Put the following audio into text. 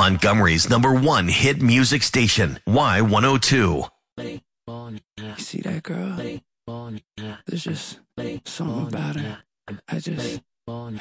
Montgomery's #1 hit music station, Y102. You see that girl? There's just something about her.